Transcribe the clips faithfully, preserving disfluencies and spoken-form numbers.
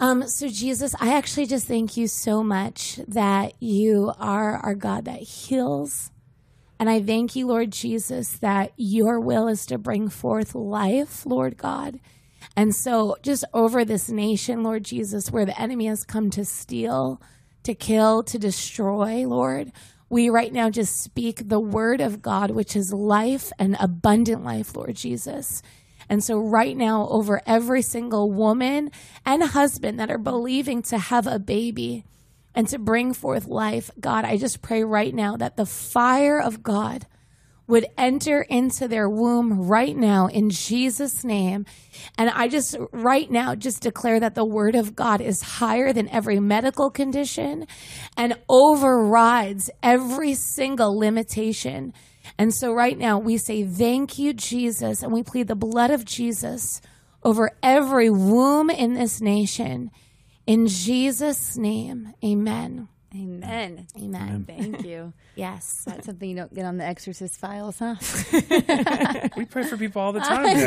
Um, so Jesus, I actually just thank you so much that you are our God that heals. And I thank you, Lord Jesus, that your will is to bring forth life, Lord God. And so just over this nation, Lord Jesus, where the enemy has come to steal, to kill, to destroy, Lord, we right now just speak the word of God, which is life and abundant life, Lord Jesus. And so right now, over every single woman and husband that are believing to have a baby and to bring forth life, God, I just pray right now that the fire of God would enter into their womb right now in Jesus' name. And I just right now just declare that the word of God is higher than every medical condition and overrides every single limitation. And so right now we say, thank you, Jesus, and we plead the blood of Jesus over every womb in this nation. In Jesus' name, amen. Amen. Amen. Thank you. Yes. That's something you don't get on the Exorcist files, huh? We pray for people all the time in the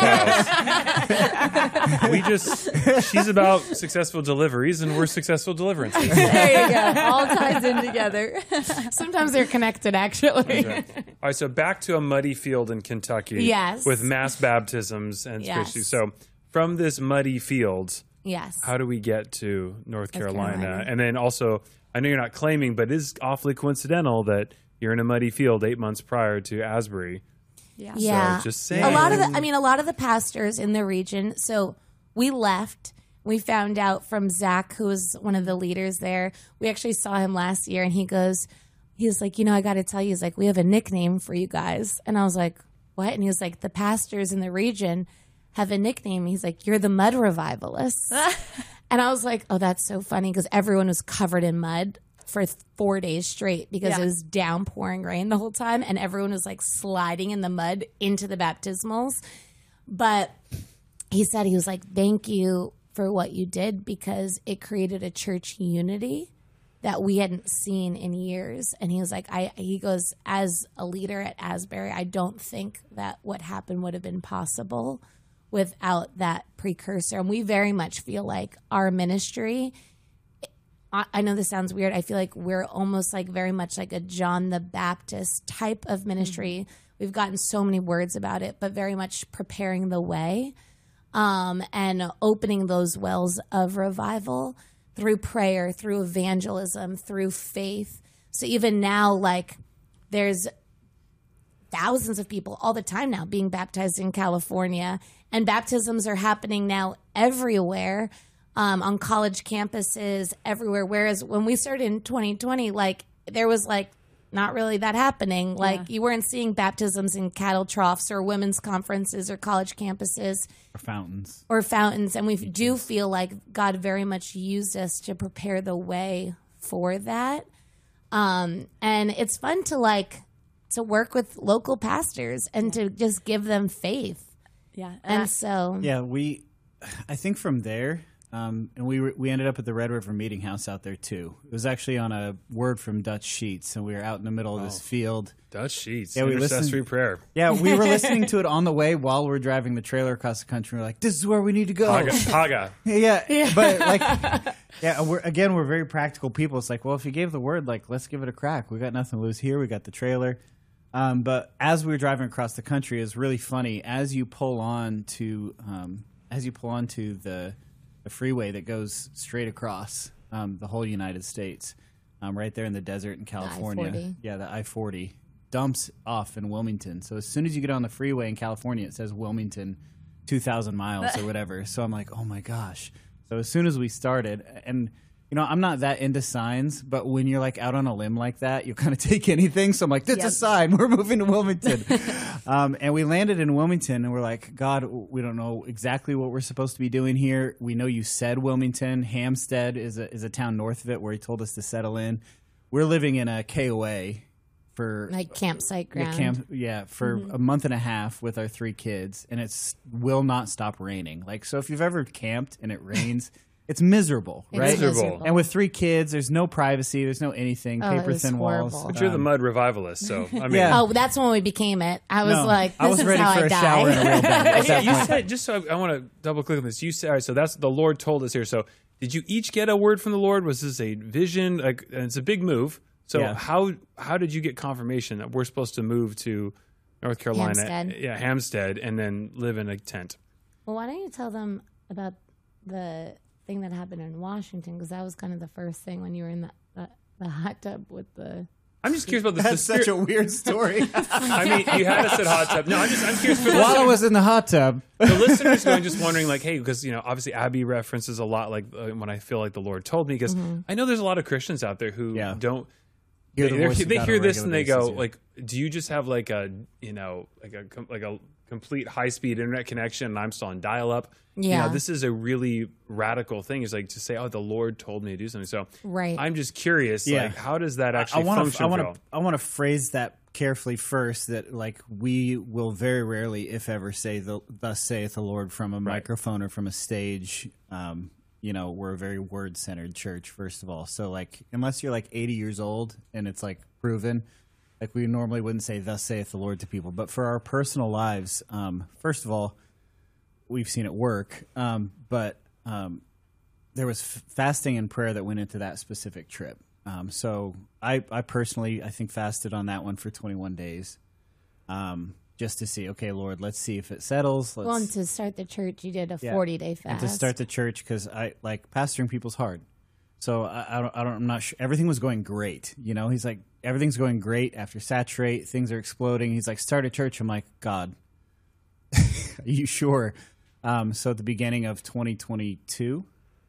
Exorcist files. We just, she's about successful deliveries, and we're successful deliverances. There you go. All ties in together. Sometimes they're connected, actually. Right. All right, so back to a muddy field in Kentucky. Yes. With mass baptisms and Yes. spiritual. So from this muddy field, Yes. how do we get to North Carolina? Carolina. And then also, I know you're not claiming, but it is awfully coincidental that you're in a muddy field eight months prior to Asbury. Yeah. Yeah. So just saying. A lot of the, I mean, a lot of the pastors in the region. So we left. We found out from Zach, who was one of the leaders there. We actually saw him last year, and he goes, he was like, you know, I got to tell you, he's like, we have a nickname for you guys. And I was like, what? And he was like, the pastors in the region have a nickname. He's like, you're the mud revivalists. And I was like, oh, that's so funny, because everyone was covered in mud for four days straight because Yeah. it was downpouring rain the whole time, and everyone was like sliding in the mud into the baptismals. But he said, he was like, thank you for what you did, because it created a church unity that we hadn't seen in years. And he was like, I, he goes, as a leader at Asbury, I don't think that what happened would have been possible without that precursor. And we very much feel like our ministry, I, I know this sounds weird, I feel like we're almost like very much like a John the Baptist type of ministry. Mm-hmm. We've gotten so many words about it, but very much preparing the way um, and opening those wells of revival through prayer, through evangelism, through faith. So even now, like, there's thousands of people all the time now being baptized in California, and baptisms are happening now everywhere, um, on college campuses, everywhere. Whereas when we started in twenty twenty, like, there was like not really that happening. Like, Yeah. you weren't seeing baptisms in cattle troughs or women's conferences or college campuses Or fountains. or fountains. And we do feel like God very much used us to prepare the way for that. Um, and it's fun to like to work with local pastors and to just give them faith. Yeah. And so, Yeah, we, I think from there, um, and we were, we ended up at the Red River Meeting House out there too. It was actually on a word from Dutch Sheets, and we were out in the middle of this field. Dutch Sheets, Yeah, we intercessory listened- prayer. Yeah, we were listening to it on the way while we we're driving the trailer across the country. We're like, this is where we need to go. Haga. Haga. Yeah, but like, yeah, we're, again, we're very practical people. It's like, well, if you gave the word, like, let's give it a crack. We got nothing to lose here. We got the trailer. Um, but as we were driving across the country, it's really funny as you pull on to um, as you pull onto the the freeway that goes straight across um, the whole United States, um, right there in the desert in California. I forty. Yeah, the I forty dumps off in Wilmington. So as soon as you get on the freeway in California, it says Wilmington, two thousand miles or whatever. So I'm like, oh my gosh. So as soon as we started, and you know, I'm not that into signs, but when you're like out on a limb like that, you kind of take anything. So I'm like, that's Yep. a sign. We're moving to Wilmington. um, and we landed in Wilmington, and we're like, God, we don't know exactly what we're supposed to be doing here. We know you said Wilmington. Hampstead is a, is a town north of it where he told us to settle in. We're living in a K O A for like campsite yeah, ground. camp, yeah, for a month and a half with our three kids, and it's will not stop raining. Like, so if you've ever camped and it rains, it's miserable, It's right? Miserable. And with three kids, there's no privacy, there's no anything, Oh, it paper was thin walls. horrible. But you're the Um, mud revivalist, so I mean, Yeah. Oh, that's when we became it. I was no, like, this I was is ready how for I a shower and a die. real bed. at that you point. said, just so I, I want to double click on this. You said, all right, so that's the Lord told us here. So did you each get a word from the Lord? Was this a vision? Like, and it's a big move. So Yeah. how how did you get confirmation that we're supposed to move to North Carolina, Hampstead. yeah, Hampstead, and then live in a tent? Well, why don't you tell them about the thing that happened in Washington? Because that was kind of the first thing when you were in the, the, the hot tub with the... I'm just curious about this. That's the such spirit- a weird story. I mean, you had us at hot tub. No, I'm just I'm curious for the, While I listeners, was in the hot tub, the listeners going just wondering like, hey, because you know, obviously Abby references a lot like uh, when I feel like the Lord told me because I know there's a lot of Christians out there who Yeah. don't. Hear the they voice of they God on hear a this regular and they basis, go yeah. like, do you just have like a you know like a com- like a complete high speed internet connection and I'm still on dial up? You Yeah. know, this is a really radical thing. Is like to say, oh, the Lord told me to do something. So Right. I'm just curious, Yeah. like, how does that I actually want function? to. I want for to. y'all? I want to phrase that carefully first. That like we will very rarely, if ever, say the "Thus saith the Lord" from a microphone or from a stage. Um, you know, we're a very word centered church. First of all, so like unless you're like eighty years old and it's like proven, like we normally wouldn't say "Thus saith the Lord" to people. But for our personal lives, um, first of all, we've seen it work. Um, but um, there was f- fasting and prayer that went into that specific trip. Um, so I, I personally, I think fasted on that one for twenty-one days, um, just to see, okay, Lord, let's see if it settles. Let's, Well, and to start the church, you did a yeah. forty-day fast. And to start the church, because I like pastoring people's hard. So I, I don't, I don't, I'm not sure. Everything was going great. You know, he's like, everything's going great after saturate. Things are exploding. He's like, start a church. I'm like, God, are you sure? Um, so at the beginning of twenty twenty-two,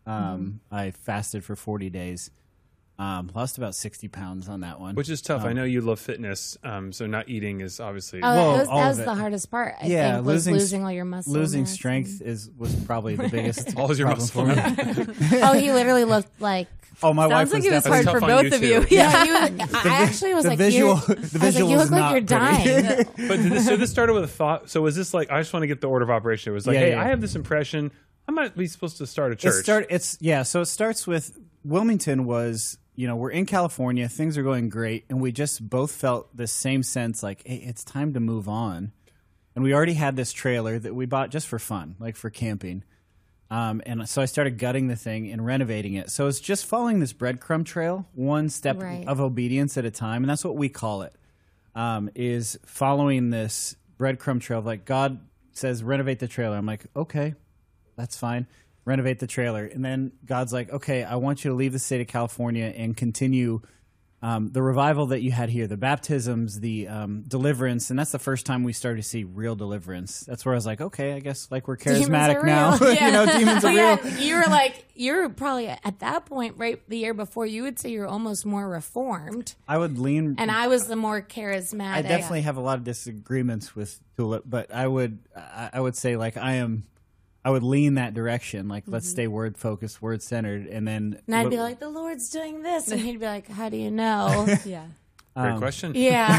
um, Mm-hmm. I fasted for forty days. Um, lost about sixty pounds on that one. Which is tough. I Um, know you love fitness, um, so not eating is obviously. Oh, Well, that was, all that of was it. the hardest part. I Yeah, think, was losing- losing all your muscle. Losing mass strength is was probably the biggest. All your problem muscle for me. and- oh, he literally looked like. Oh, my wife Sounds like was it was definitely hard for tough on both you of you. too. Yeah. Yeah, he was, I actually was the like, visual- you're- the I was visual like, you was look like not you're pretty. dying. But did this, so this started with a thought. So was this like I just want to get the order of operation? It was like, Yeah, hey, yeah. I have this impression. I might be supposed to start a It church. start. It's yeah. So it starts with Wilmington was. You know, we're in California. Things are going great, and we just both felt the same sense, like, hey, it's time to move on. And we already had this trailer that we bought just for fun, like for camping. Um, and so I started gutting the thing and renovating it. So it's just following this breadcrumb trail, one step Right. of obedience at a time, and that's what we call it. Um, is following this breadcrumb trail. Like God says, renovate the trailer. I'm like, okay, that's fine. Renovate the trailer. And then God's like, okay, I want you to leave the state of California and continue um, the revival that you had here, the baptisms, the um, deliverance. And that's the first time we started to see real deliverance. That's where I was like, okay, I guess like we're Demons charismatic are now. real. You know, demons are Well, real. yeah, you were like, you were probably at that point, right? The year before, you would say you're almost more reformed, I would lean. and I was the more charismatic. I definitely have a lot of disagreements with Tulip, but I would, I, I would say like I am, I would lean that direction. Like let's stay word focused, word centered, and then And I'd what- be like, the Lord's doing this, and he'd be like, how do you know? Yeah. Great um, question. Yeah.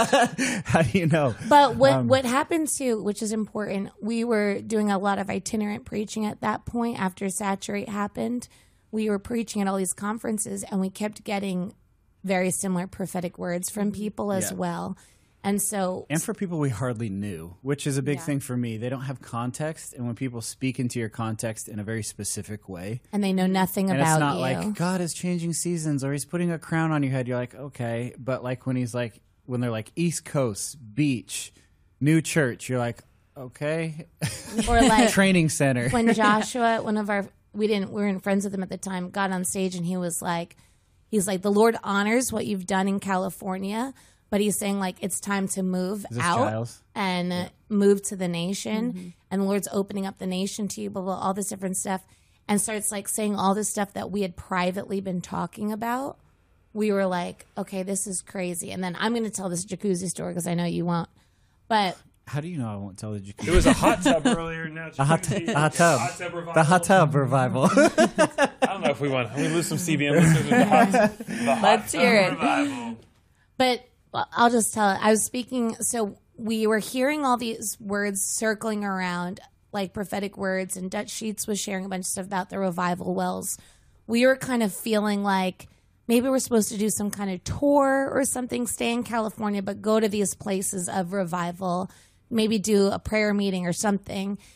how do you know? But what Um, what happened too, which is important, we were doing a lot of itinerant preaching at that point after Saturate happened. We were preaching at all these conferences, and we kept getting very similar prophetic words from people as Yeah. well. And so, And for people we hardly knew, which is a big Yeah. thing for me. They don't have context, and when people speak into your context in a very specific way, and they know nothing and about it's not you. like God is changing seasons or He's putting a crown on your head, you're like, okay. But like when He's like, when they're like East Coast, beach, new church, you're like, okay. or like Training center. when Joshua, one of our, we didn't, we weren't friends with him at the time, got on stage and he was like, he's like, the Lord honors what you've done in California, but he's saying like it's time to move Is this out Giles? and uh, move to the nation, and the Lord's opening up the nation to you, blah, blah, all this different stuff, and starts like saying all this stuff that we had privately been talking about. We were like, okay, this is crazy. And then I'm going to tell this jacuzzi story because I know you won't. But How do you know I won't tell the jacuzzi? It was a hot tub earlier. Now it's A hot, jacuzzi. a hot tub. Hot tub revival. The hot tub revival. I don't know if we want. We lose some C B M listeners with the hot. The hot Let's tub hear it. revival. But well, I'll just tell it. I was speaking, so we were hearing all these words circling around, like prophetic words, and Dutch Sheets was sharing a bunch of stuff about the revival wells. We were kind of feeling like maybe we're supposed to do some kind of tour or something, stay in California, but go to these places of revival, maybe do a prayer meeting or something.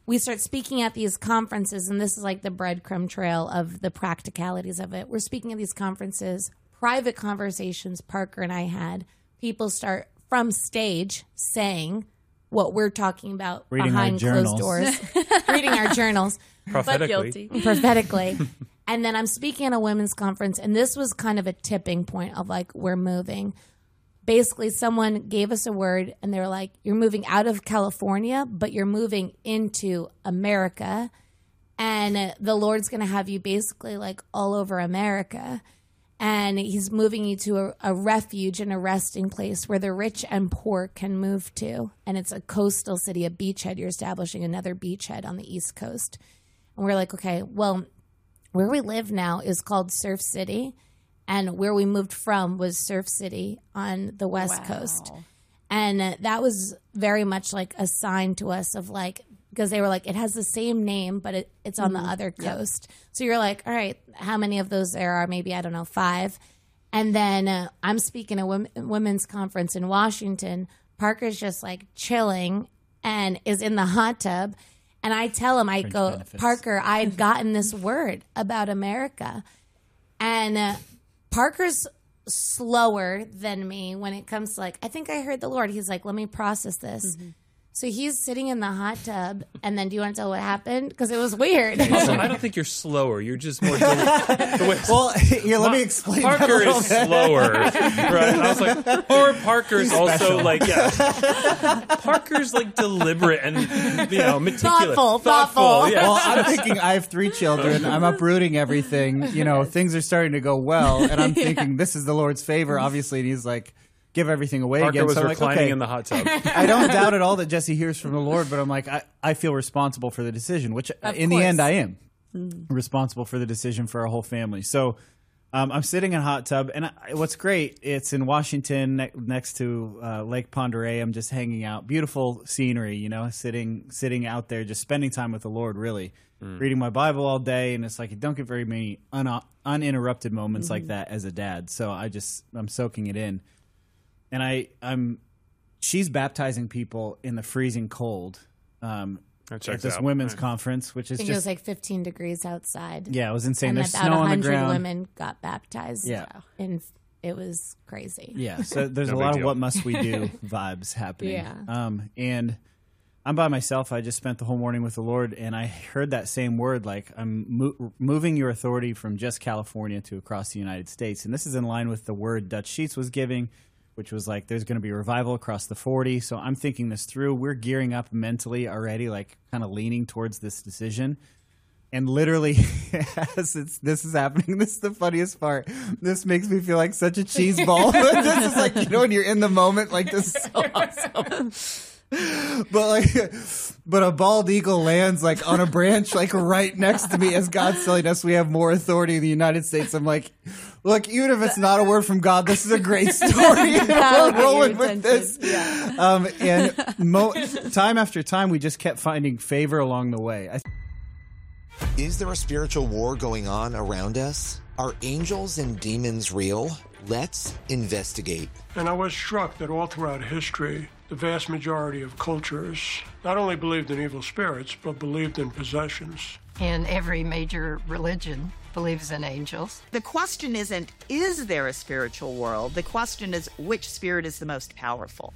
we start speaking at these conferences, and this is like the breadcrumb trail of the practicalities of it. We're speaking at these conferences, private conversations Parker and I had. People start from stage saying what we're talking about Reading behind our closed doors, reading our journals. Prophetically. prophetically. And then I'm speaking at a women's conference, and this was kind of a tipping point of like, we're moving. Basically, someone gave us a word, and they were like, you're moving out of California, but you're moving into America. And uh, the Lord's going to have you basically like all over America. And he's moving you to a, a refuge and a resting place where the rich and poor can move to. And it's a coastal city, a beachhead. You're establishing another beachhead on the East Coast. And we're like, okay, well, where we live now is called Surf City. And where we moved from was Surf City on the West Wow. Coast. And uh, that was very much like a sign to us of like, because they were like, it has the same name, but it, it's on Mm-hmm. the other coast. Yep. So you're like, all right, how many of those there are? Maybe, I don't know, five. And then uh, I'm speaking at a women, women's conference in Washington. Parker's just like chilling and is in the hot tub. And I tell him, I Fringe go, benefits. Parker, I had gotten this word about America. And uh, Parker's slower than me when it comes to like, I think I heard the Lord. He's like, let me process this. Mm-hmm. So he's sitting in the hot tub, and then do you want to tell what happened? Because it was weird. Also, I don't think you're slower. You're just more. Del- the way- Well, here, let me explain. that a Parker little is bit. slower, right? And I was like, or Parker's also like, yeah, Parker's like deliberate and you know meticulous, Thoughtful, thoughtful. Yeah. Well, I'm thinking I have three children. I'm uprooting everything. You know, things are starting to go well, and I'm thinking this is the Lord's favor, obviously. And he's like, give everything away Parker again. was So I'm like, reclining okay. in the hot tub. I don't doubt at all that Jesse hears from the Lord, but I'm like, I, I feel responsible for the decision, which Of in the course. end I am responsible for the decision for our whole family. So um, I'm sitting in a hot tub, and I, what's great, it's in Washington ne- next to uh, Lake Pend Oreille. I'm just hanging out, beautiful scenery, you know, sitting sitting out there, just spending time with the Lord, really. Reading my Bible all day, and it's like you don't get very many un- uninterrupted moments like that as a dad. So I just I'm soaking it in. And I, I'm, she's baptizing people in the freezing cold um, That at checks this out. women's Right. conference, which I is think it was just like fifteen degrees outside. yeah, it was insane. And There's about snow on the one hundred ground. women got baptized. Yeah. And it was crazy. Yeah, so there's No a big lot of deal. what must we do vibes happening. Yeah. Um, and I'm by myself. I just spent the whole morning with the Lord, and I heard that same word, like I'm mo- moving your authority from just California to across the United States. And this is in line with the word Dutch Sheets was giving, which was like, there's going to be revival across the forty. So I'm thinking this through. We're gearing up mentally already, like kind of leaning towards this decision. And literally, as it's, this is happening, this is the funniest part. This makes me feel like such a cheese ball. This is like, you know, when you're in the moment, like this is so awesome. But like, but a bald eagle lands like on a branch, like right next to me, as God's telling us we have more authority in the United States. I'm like, look, even if it's not a word from God, this is a great story. That'll We're get your rolling with attention. this. Yeah. Um, and mo- time after time, we just kept finding favor along the way. I Is there a spiritual war going on around us? Are angels and demons real? Let's investigate. And I was struck that all throughout history, the vast majority of cultures not only believed in evil spirits, but believed in possessions. And every major religion believes in angels. The question isn't, is there a spiritual world? The question is, which spirit is the most powerful?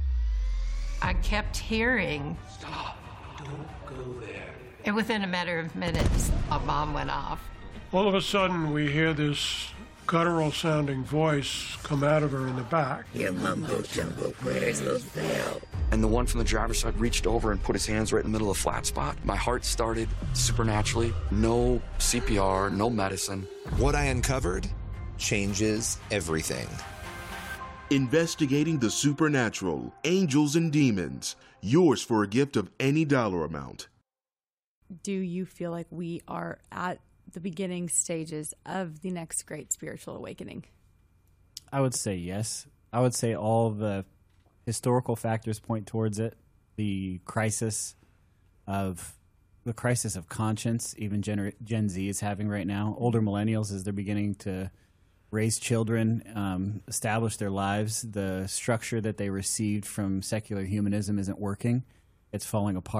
I kept hearing. Stop. Don't go there. And within a matter of minutes, a bomb went off. All of a sudden, we hear this guttural sounding voice come out of her in the back. Your mumbo jumbo prayers will fail. And the one from the driver's side reached over and put his hands right in the middle of the flat spot. My heart started supernaturally. No C P R, no medicine. What I uncovered changes everything. Investigating the supernatural, angels and demons. Yours for a gift of any dollar amount. Do you feel like we are at the beginning stages of the next great spiritual awakening? I would say yes. I would say all the historical factors point towards it. The crisis of the crisis of conscience, even Gen, Gen Z is having right now. Older millennials, as they're beginning to raise children, um, establish their lives, the structure that they received from secular humanism isn't working. It's falling apart.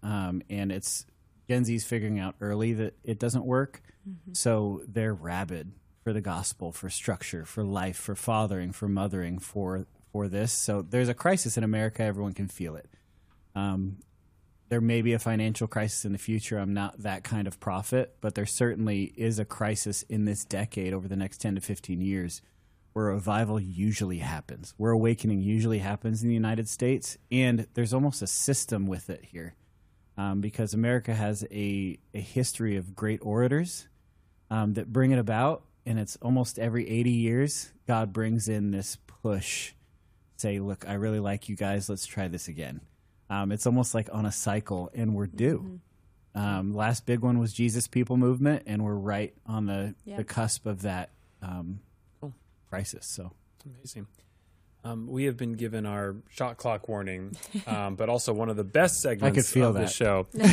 um, and it's Gen Z's figuring out early that it doesn't work. Mm-hmm. So they're rabid for the gospel, for structure, for life, for fathering, for mothering, for for this. So there's a crisis in America. Everyone can feel it. Um, there may be a financial crisis in the future. I'm not that kind of prophet, but there certainly is a crisis in this decade over the next ten to fifteen years where a revival usually happens, where awakening usually happens in the United States. And there's almost a system with it here. Um, because America has a, a history of great orators um, that bring it about, and it's almost every eighty years, God brings in this push, say, look, I really like you guys, let's try this again. Um, it's almost like on a cycle, and we're due. Mm-hmm. Um, last big one was Jesus People Movement, and we're right on the, yep. the cusp of that um, cool. crisis. So amazing. Um, we have been given our shot clock warning, um, but also one of the best segments I could feel of that. the show. uh,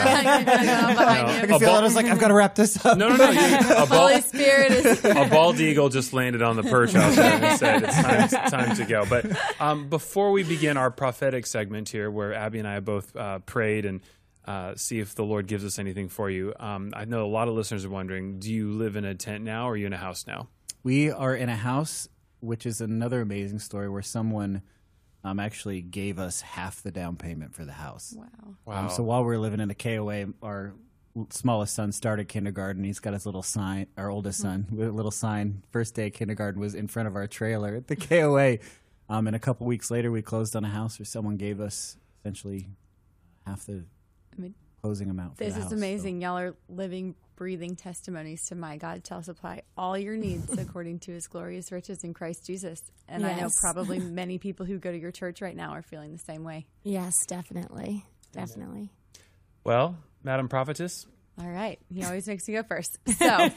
I could feel that. I was like, I've got to wrap this up. No, no, no. You, a bald, Holy Spirit is... a bald eagle just landed on the perch out there and said, it's time, it's time to go. But um, before we begin our prophetic segment here, where Abby and I have both uh, prayed and uh, see if the Lord gives us anything for you, um, I know a lot of listeners are wondering, do you live in a tent now or are you in a house now? We are in a house, which is another amazing story where someone um, actually gave us half the down payment for the house. Wow. Wow. Um, so while we were living in the K O A, our smallest son started kindergarten. He's got his little sign, our oldest son, with a little sign, first day of kindergarten was in front of our trailer at the K O A. Um, and a couple weeks later, we closed on a house where someone gave us essentially half the I mean, closing amount for this the is house. amazing. So. Y'all are living, breathing testimonies to my God shall supply all your needs according to his glorious riches in Christ Jesus. And yes. I know probably many people who go to your church right now are feeling the same way. Yes, definitely. Definitely. Well, Madam Prophetess. All right. He always makes you go first. So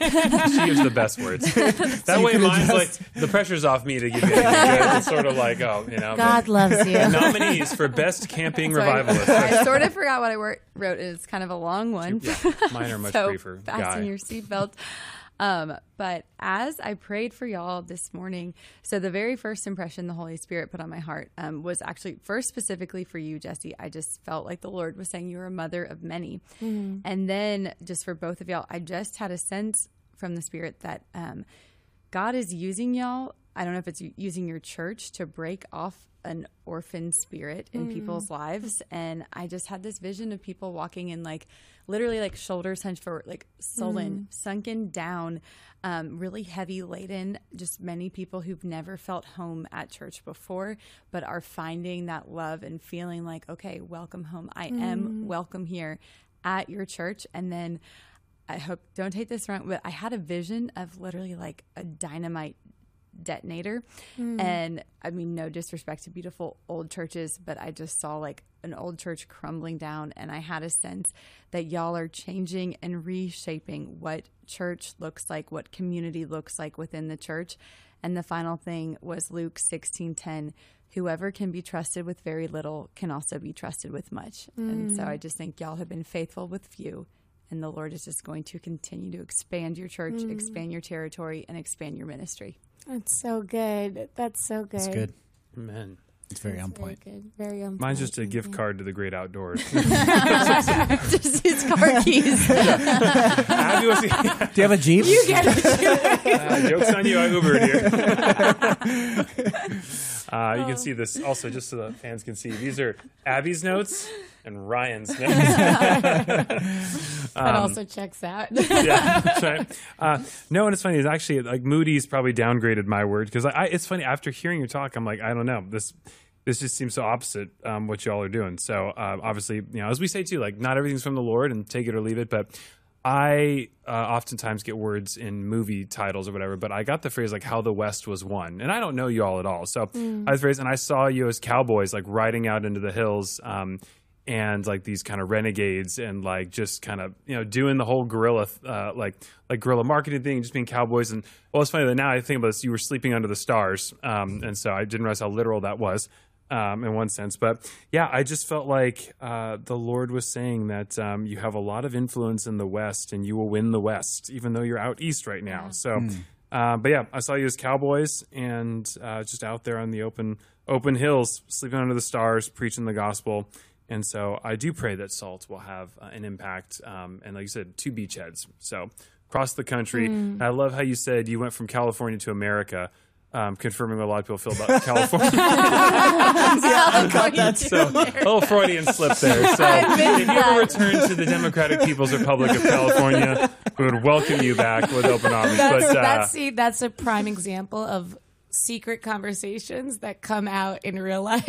she gives the best words. That so way mine's like, the pressure's off me to give you anything good. It's sort of like, oh, you know. God loves you. Nominees for Best Camping Sorry, Revivalist. I sort of forgot what I wrote. It's kind of a long one. Yeah, mine are much so briefer. Fasten Guy. your seatbelt. Um, but as I prayed for y'all this morning, so the very first impression the Holy Spirit put on my heart um, was actually first specifically for you, Jesse. I just felt like the Lord was saying you're a mother of many. Mm-hmm. And then just for both of y'all, I just had a sense from the Spirit that um, God is using y'all. I don't know if it's using your church to break off an orphan spirit in mm. people's lives. And I just had this vision of people walking in like literally like shoulders hunched forward, like sullen, mm. sunken down, um, really heavy laden, just many people who've never felt home at church before, but are finding that love and feeling like, okay, welcome home. I mm. am welcome here at your church. And then I hope, don't take this wrong, but I had a vision of literally like a dynamite detonator. Mm. And I mean, no disrespect to beautiful old churches, but I just saw like an old church crumbling down, and I had a sense that y'all are changing and reshaping what church looks like, what community looks like within the church. And the final thing was Luke sixteen ten. Whoever can be trusted with very little can also be trusted with much. Mm. And so I just think y'all have been faithful with few, and the Lord is just going to continue to expand your church, mm. expand your territory, and expand your ministry. That's so good. That's so good. That's good. Amen. It's very That's on point. Very good. Very on point. Mine's just a gift card to the great outdoors. Just his car keys. Do you have a Jeep? You get it. uh, joke's on you. I Ubered here. uh, you can see this also, just so the fans can see. These are Abby's notes and Ryan's notes. That um, also checks out. Yeah, that's right. Uh, no, and it's funny. It's actually like Moody's probably downgraded my word because I, I, it's funny after hearing your talk. I'm like, I don't know. This this just seems so opposite um, what y'all are doing. So uh, obviously, you know, as we say too, like not everything's from the Lord, and take it or leave it. But I uh, oftentimes get words in movie titles or whatever. But I got the phrase like "how the West was won," and I don't know you all at all. So mm. I was phrase, and I saw you as cowboys like riding out into the hills. Um, and like these kind of renegades and like just kind of, you know, doing the whole guerrilla, uh, like like guerrilla marketing thing, just being cowboys. And well, it's funny that now I think about this, you were sleeping under the stars. Um, and so I didn't realize how literal that was um, in one sense. But yeah, I just felt like uh, the Lord was saying that um, you have a lot of influence in the West and you will win the West, even though you're out East right now. So, mm. uh, but yeah, I saw you as cowboys and uh, just out there on the open, open hills, sleeping under the stars, preaching the gospel. And so I do pray that SALT will have uh, an impact. Um, and like you said, two beachheads. So across the country. Mm. I love how you said you went from California to America. Um, confirming what a lot of people feel about California. Yeah, that. So, a little Freudian slip there. So, if you ever return to the Democratic People's Republic of California, we would welcome you back with open arms. That's, but uh, that's, see, that's a prime example of secret conversations that come out in real life.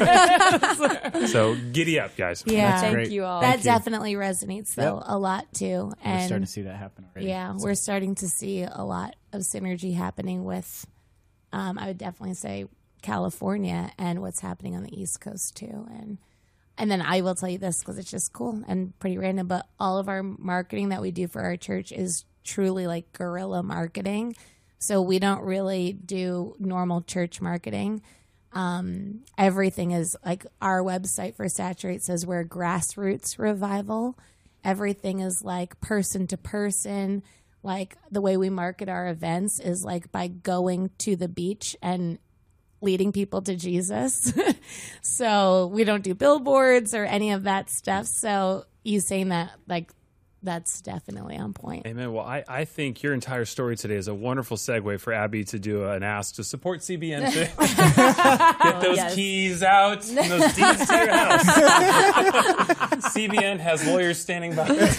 Yeah. So, giddy up, guys. Yeah, That's Thank great. you all. that Thank you. definitely resonates though Yep. a lot too. And We're starting to see that happen already. yeah, we're starting to see a lot of synergy happening with. Um, I would definitely say California and what's happening on the East Coast too. And and then I will tell you this because it's just cool and pretty random, but all of our marketing that we do for our church is truly like guerrilla marketing. So we don't really do normal church marketing. Um, everything is like our website for Saturate says we're grassroots revival. Everything is like person to person. Like the way we market our events is like by going to the beach and leading people to Jesus. So we don't do billboards or any of that stuff. So you saying that, like, that's definitely on point. Amen. Well, I, I think your entire story today is a wonderful segue for Abby to do an ask to support C B N. To get those yes. keys out and those deeds to your house. C B N has lawyers standing by to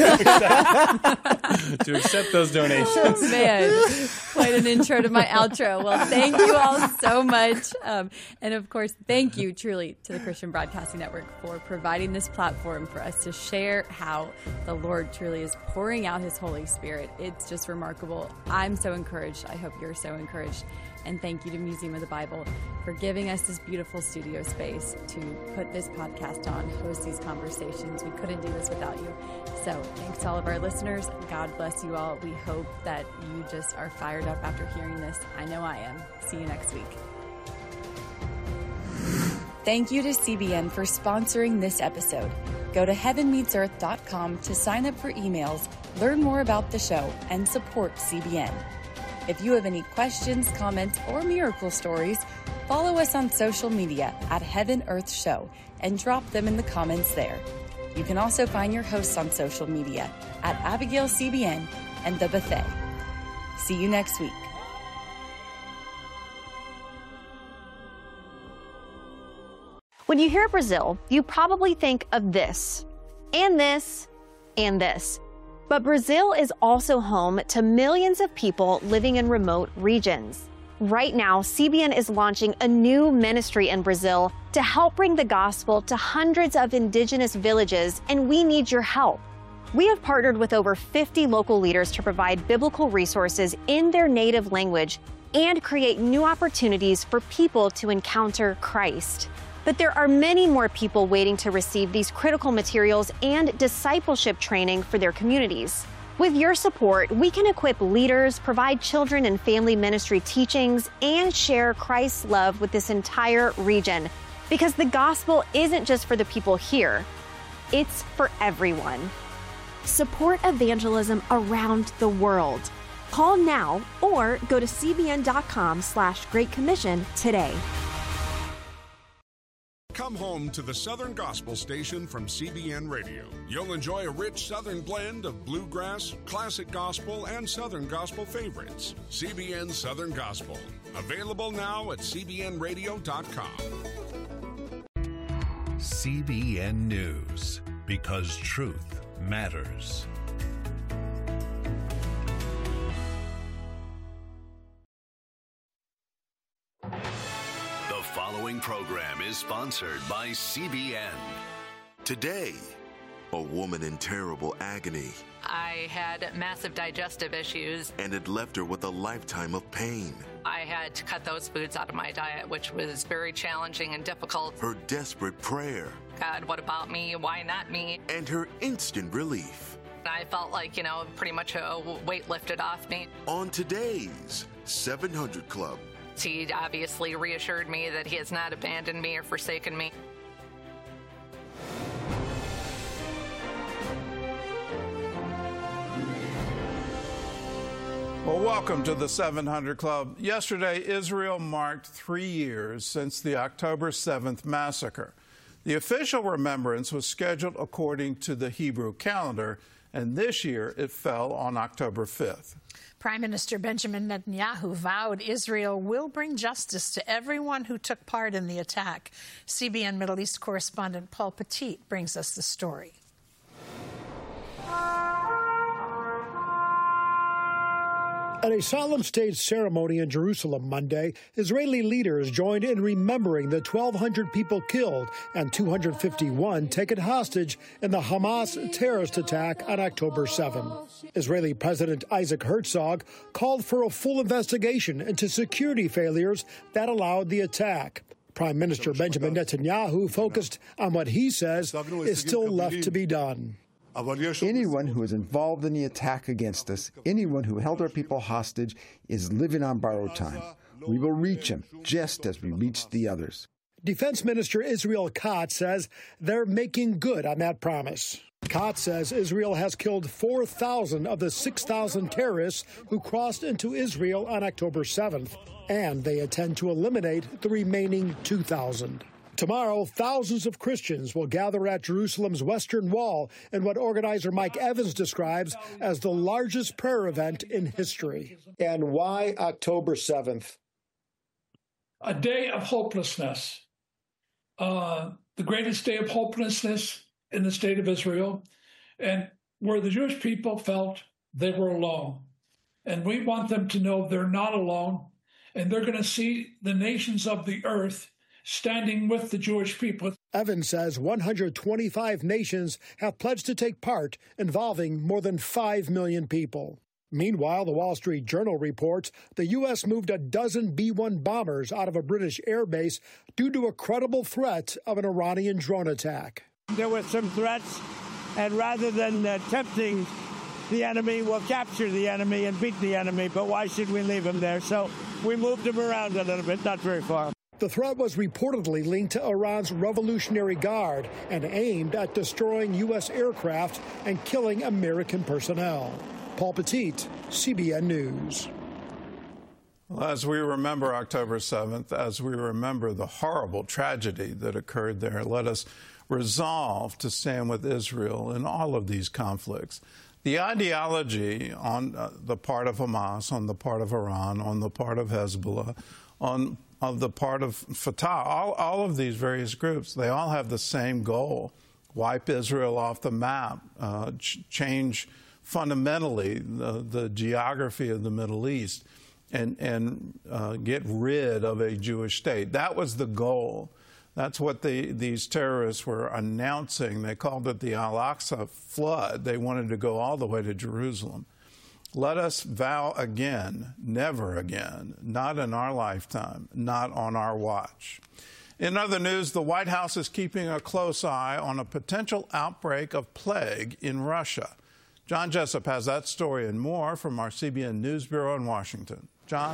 accept, to accept those donations. Oh, man, quite an intro to my outro. Well, thank you all so much. Um, and of course, thank you truly to the Christian Broadcasting Network for providing this platform for us to share how the Lord truly is pouring out his Holy Spirit. It's just remarkable. I'm so encouraged. I hope you're so encouraged. And thank you to Museum of the Bible for giving us this beautiful studio space to put this podcast on, host these conversations. We couldn't do this without you. So thanks to all of our listeners. God bless you all. We hope that you just are fired up after hearing this. I know I am. See you next week. Thank you to C B N for sponsoring this episode. Go to heaven meets earth dot com to sign up for emails, learn more about the show, and support C B N. If you have any questions, comments, or miracle stories, follow us on social media at Heaven Earth Show and drop them in the comments there. You can also find your hosts on social media at Abigail C B N and The Buffet. See you next week. When you hear Brazil, you probably think of this, and this, and this. But Brazil is also home to millions of people living in remote regions. Right now, C B N is launching a new ministry in Brazil to help bring the gospel to hundreds of indigenous villages, and we need your help. We have partnered with over fifty local leaders to provide biblical resources in their native language and create new opportunities for people to encounter Christ. But there are many more people waiting to receive these critical materials and discipleship training for their communities. With your support, we can equip leaders, provide children and family ministry teachings, and share Christ's love with this entire region. Because the gospel isn't just for the people here, it's for everyone. Support evangelism around the world. Call now or go to cbn.com slash Great Commission today. Come home to the Southern Gospel Station from C B N Radio. You'll enjoy a rich Southern blend of bluegrass, classic gospel, and Southern gospel favorites. C B N Southern Gospel. Available now at c b n radio dot com. C B N News, because truth matters. The following program is sponsored by C B N. Today, a woman in terrible agony. I had massive digestive issues. And it left her with a lifetime of pain. I had to cut those foods out of my diet, which was very challenging and difficult. Her desperate prayer. God, what about me? Why not me? And her instant relief. I felt like, you know, pretty much a weight lifted off me. On today's seven hundred Club. He obviously reassured me that he has not abandoned me or forsaken me. Well, welcome to the seven hundred Club. Yesterday, Israel marked three years since the October seventh massacre. The official remembrance was scheduled according to the Hebrew calendar, and this year it fell on October fifth. Prime Minister Benjamin Netanyahu vowed Israel will bring justice to everyone who took part in the attack. C B N Middle East correspondent Paul Petit brings us the story. At a solemn state ceremony in Jerusalem Monday, Israeli leaders joined in remembering the twelve hundred people killed and two hundred fifty-one taken hostage in the Hamas terrorist attack on October seventh. Israeli President Isaac Herzog called for a full investigation into security failures that allowed the attack. Prime Minister Benjamin Netanyahu focused on what he says is still left to be done. Anyone who is involved in the attack against us, anyone who held our people hostage, is living on borrowed time. We will reach him, just as we reached the others. Defense Minister Israel Katz says they're making good on that promise. Katz says Israel has killed four thousand of the six thousand terrorists who crossed into Israel on October seventh, and they intend to eliminate the remaining two thousand. Tomorrow, thousands of Christians will gather at Jerusalem's Western Wall in what organizer Mike Evans describes as the largest prayer event in history. And why October seventh? A day of hopelessness. Uh, the greatest day of hopelessness in the state of Israel, and where the Jewish people felt they were alone. And we want them to know they're not alone, and they're going to see the nations of the earth standing with the Jewish people. Evans says one hundred twenty-five nations have pledged to take part, involving more than five million people. Meanwhile, the Wall Street Journal reports the U S moved a dozen B one bombers out of a British airbase due to a credible threat of an Iranian drone attack. There were some threats, and rather than uh, tempting the enemy, we'll capture the enemy and beat the enemy, but why should we leave him there? So we moved him around a little bit, not very far. The threat was reportedly linked to Iran's Revolutionary Guard and aimed at destroying U S aircraft and killing American personnel. Paul Petit, C B N News. Well, as we remember October seventh, as we remember the horrible tragedy that occurred there, let us resolve to stand with Israel in all of these conflicts. The ideology on uh, the part of Hamas, on the part of Iran, on the part of Hezbollah, on of the part of Fatah, all, all of these various groups, they all have the same goal: wipe Israel off the map, uh, ch- change fundamentally the, the geography of the Middle East, and, and uh, get rid of a Jewish state. That was the goal. That's what the, these terrorists were announcing. They called it the Al-Aqsa flood. They wanted to go all the way to Jerusalem. Let us vow again, never again, not in our lifetime, not on our watch. In other news, the White House is keeping a close eye on a potential outbreak of plague in Russia. John Jessup has that story and more from our C B N News Bureau in Washington. John?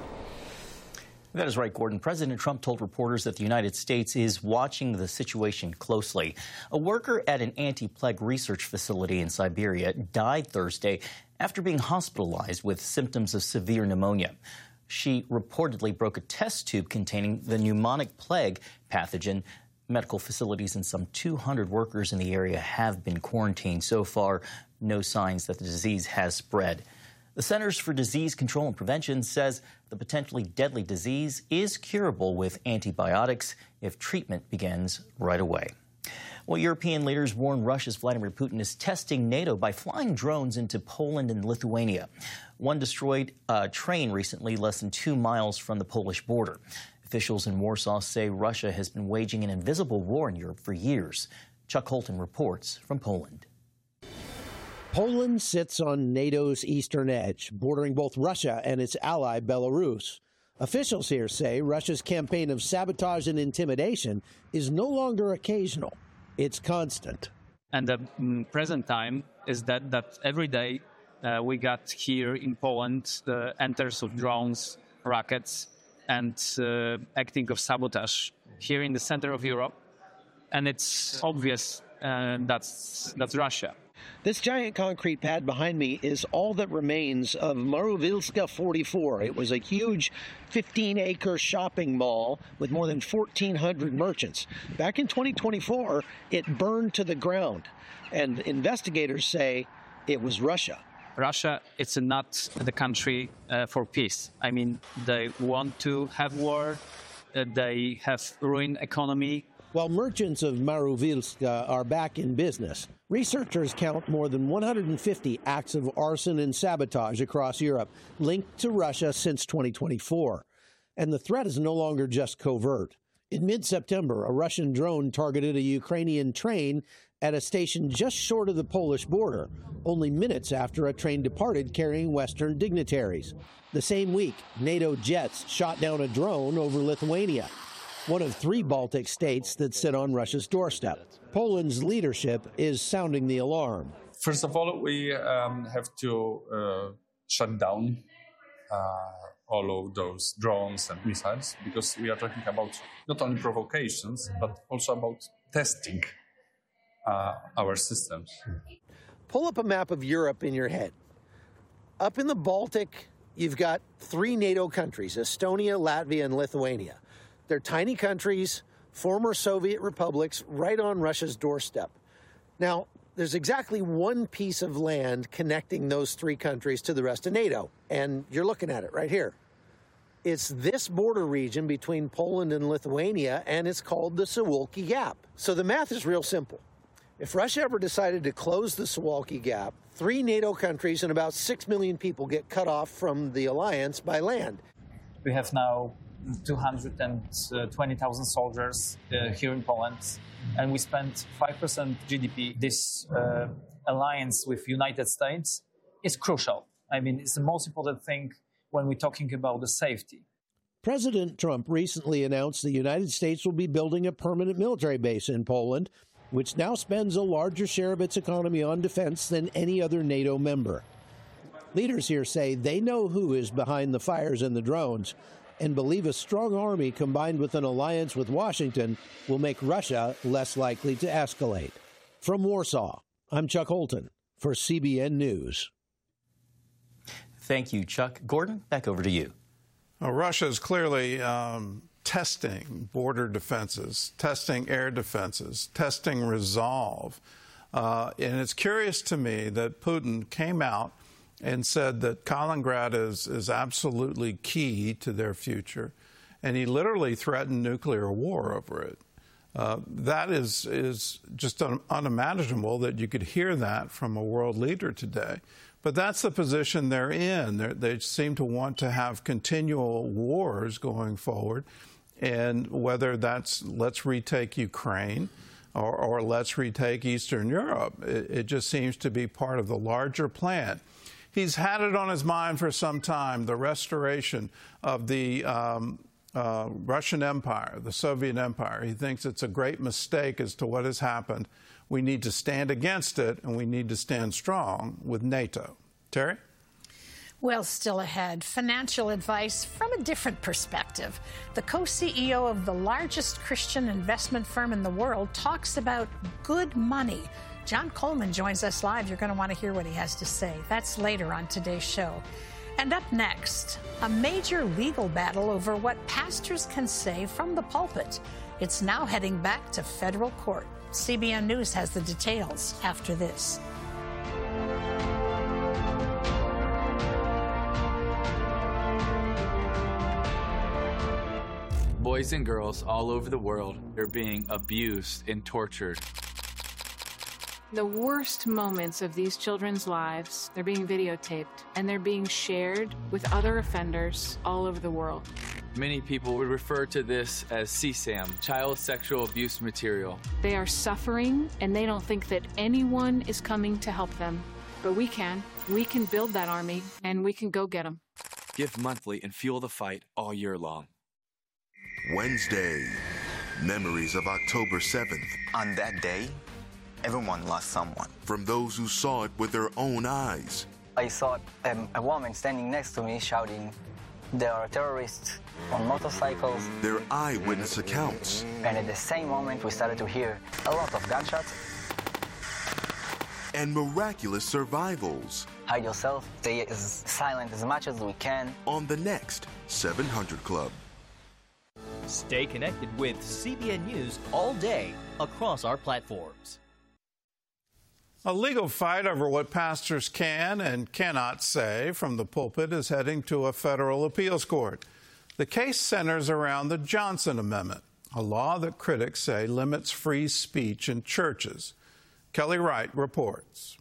That is right, Gordon. President Trump told reporters that the United States is watching the situation closely. A worker at an anti-plague research facility in Siberia died Thursday after being hospitalized with symptoms of severe pneumonia. She reportedly broke a test tube containing the pneumonic plague pathogen. Medical facilities and some two hundred workers in the area have been quarantined. So far, no signs that the disease has spread. The Centers for Disease Control and Prevention says the potentially deadly disease is curable with antibiotics if treatment begins right away. Well, European leaders warn Russia's Vladimir Putin is testing NATO by flying drones into Poland and Lithuania. One destroyed a train recently less than two miles from the Polish border. Officials in Warsaw say Russia has been waging an invisible war in Europe for years. Chuck Holton reports from Poland. Poland sits on NATO's eastern edge, bordering both Russia and its ally Belarus. Officials here say Russia's campaign of sabotage and intimidation is no longer occasional. It's constant. And the mm, present time is that, that every day uh, we got here in Poland the enters of drones, rockets, and uh, acting of sabotage here in the center of Europe. And it's obvious uh, that's, that's Russia. This giant concrete pad behind me is all that remains of Marovilska forty-four. It was a huge fifteen-acre shopping mall with more than fourteen hundred merchants. Back in twenty twenty-four, it burned to the ground, and investigators say it was Russia. Russia, it's not the country uh, for peace. I mean, they want to have war. Uh, they have ruined economy. While merchants of Marovilska are back in business, researchers count more than one hundred fifty acts of arson and sabotage across Europe linked to Russia since twenty twenty-four. And the threat is no longer just covert. In mid-September, a Russian drone targeted a Ukrainian train at a station just short of the Polish border, only minutes after a train departed carrying Western dignitaries. The same week, NATO jets shot down a drone over Lithuania, one of three Baltic states that sit on Russia's doorstep. Poland's leadership is sounding the alarm. First of all, we um, have to uh, shut down uh, all of those drones and missiles, because we are talking about not only provocations, but also about testing uh, our systems. Pull up a map of Europe in your head. Up in the Baltic, you've got three NATO countries, Estonia, Latvia, and Lithuania. They're tiny countries, former Soviet republics, right on Russia's doorstep. Now, there's exactly one piece of land connecting those three countries to the rest of NATO, and you're looking at it right here. It's this border region between Poland and Lithuania, and it's called the Suwalki Gap. So the math is real simple. If Russia ever decided to close the Suwalki Gap, three NATO countries and about six million people get cut off from the alliance by land. We have now two hundred twenty thousand soldiers uh, here in Poland, and we spend five percent G D P. This uh, alliance with United States is crucial. I mean, it's the most important thing when we're talking about the safety. President Trump recently announced the United States will be building a permanent military base in Poland, which now spends a larger share of its economy on defense than any other NATO member. Leaders here say they know who is behind the fires and the drones, and believe a strong army combined with an alliance with Washington will make Russia less likely to escalate. From Warsaw, I'm Chuck Holton for C B N News. Thank you, Chuck. Gordon, back over to you. Well, Russia is clearly um, testing border defenses, testing air defenses, testing resolve. Uh, and it's curious to me that Putin came out and said that Kaliningrad is, is absolutely key to their future. And he literally threatened nuclear war over it. Uh, that is, is just un- unimaginable that you could hear that from a world leader today. But that's the position they're in. They're, they seem to want to have continual wars going forward. And whether that's let's retake Ukraine or, or let's retake Eastern Europe, it, it just seems to be part of the larger plan. He's had it on his mind for some time, the restoration of the um, uh, Russian Empire, the Soviet Empire. He thinks it's a great mistake as to what has happened. We need to stand against it, and we need to stand strong with NATO. Terry? Well, still ahead, financial advice from a different perspective. The co-C E O of the largest Christian investment firm in the world talks about good money. John Coleman joins us live. You're going to want to hear what he has to say. That's later on today's show. And up next, a major legal battle over what pastors can say from the pulpit. It's now heading back to federal court. C B N News has the details after this. Boys and girls all over the world are being abused and tortured. The worst moments of these children's lives, they're being videotaped and they're being shared with other offenders all over the world. Many people would refer to this as C SAM, child sexual abuse material. They are suffering and they don't think that anyone is coming to help them. But we can. We can build that army and we can go get them. Give monthly and fuel the fight all year long. Wednesday, memories of October seventh. On that day, everyone lost someone. From those who saw it with their own eyes. I saw um, a woman standing next to me shouting, "There are terrorists on motorcycles." Their eyewitness accounts. And at the same moment, we started to hear a lot of gunshots. and miraculous survivals. Hide yourself, stay as silent as much as we can. On the next seven hundred Club. Stay connected with C B N News all day across our platforms. A legal fight over what pastors can and cannot say from the pulpit is heading to a federal appeals court. The case centers around the Johnson Amendment, a law that critics say limits free speech in churches. Kelly Wright reports.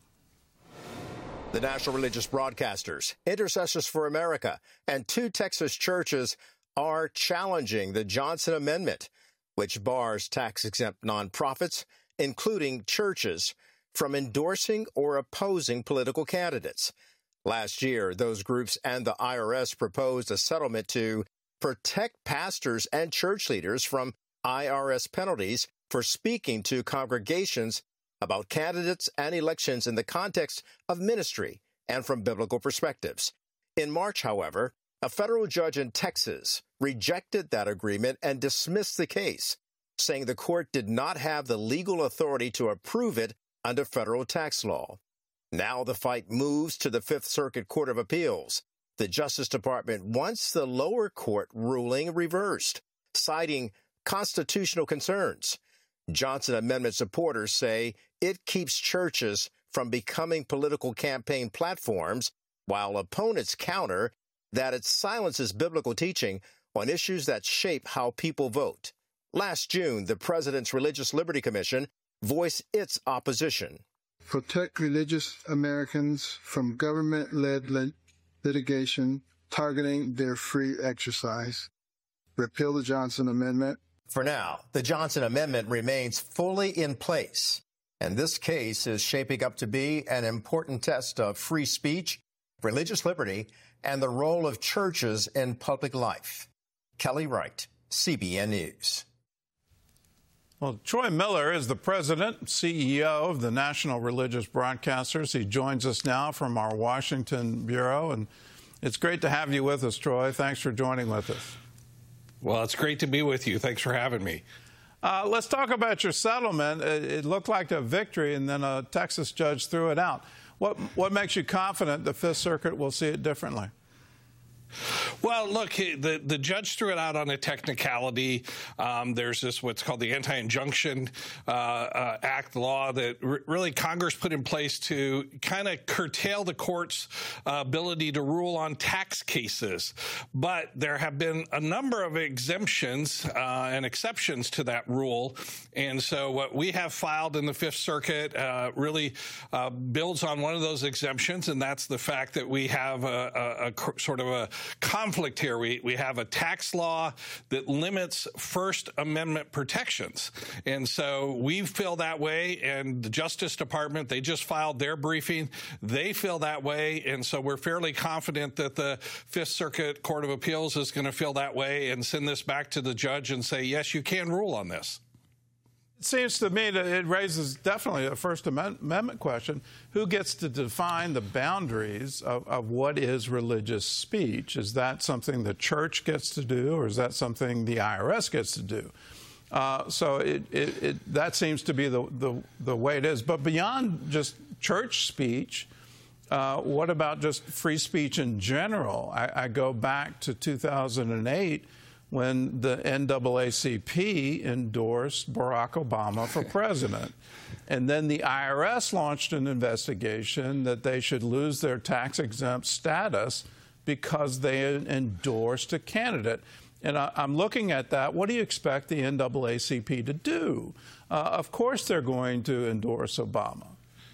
The National Religious Broadcasters, Intercessors for America, and two Texas churches are challenging the Johnson Amendment, which bars tax-exempt nonprofits, including churches, from endorsing or opposing political candidates. Last year, those groups and the I R S proposed a settlement to protect pastors and church leaders from I R S penalties for speaking to congregations about candidates and elections in the context of ministry and from biblical perspectives. In March, however, a federal judge in Texas rejected that agreement and dismissed the case, saying the court did not have the legal authority to approve it under federal tax law. Now the fight moves to the Fifth Circuit Court of Appeals. The Justice Department wants the lower court ruling reversed, citing constitutional concerns. Johnson Amendment supporters say it keeps churches from becoming political campaign platforms, while opponents counter that it silences biblical teaching on issues that shape how people vote. Last June, the President's Religious Liberty Commission voiced its opposition. Protect religious Americans from government-led lit- litigation targeting their free exercise. Repeal the Johnson Amendment. For now, the Johnson Amendment remains fully in place, and this case is shaping up to be an important test of free speech, religious liberty, and the role of churches in public life. Kelly Wright, C B N News. Well, Troy Miller is the president and C E O of the National Religious Broadcasters. He joins us now from our Washington bureau, and it's great to have you with us, Troy. Thanks for joining with us. Well, it's great to be with you. Thanks for having me. Uh, let's talk about your settlement. It, it looked like a victory, and then a Texas judge threw it out. What, what makes you confident the Fifth Circuit will see it differently? Well, look, the, the judge threw it out on a technicality. Um, there's this what's called the Anti-Injunction uh, uh, Act law that r- really Congress put in place to kind of curtail the court's uh, ability to rule on tax cases. But there have been a number of exemptions uh, and exceptions to that rule. And so what we have filed in the Fifth Circuit uh, really uh, builds on one of those exemptions, and that's the fact that we have a, a, a sort of a conflict here. We, we have a tax law that limits First Amendment protections. And so we feel that way, and the Justice Department, they just filed their briefing. They feel that way, and so we're fairly confident that the Fifth Circuit Court of Appeals is going to feel that way and send this back to the judge and say, yes, you can rule on this. It seems to me that it raises definitely a First Amendment question. Who gets to define the boundaries of, of what is religious speech? Is that something the church gets to do, or is that something the I R S gets to do? Uh, so it, it, it, that seems to be the, the, the way it is. But beyond just church speech, uh, what about just free speech in general? I, I go back to two thousand eight, when the N double A C P endorsed Barack Obama for president. And then the I R S launched an investigation that they should lose their tax-exempt status because they endorsed a candidate. And I, I'm looking at that. What do you expect the N double A C P to do? Uh, of course they're going to endorse Obama.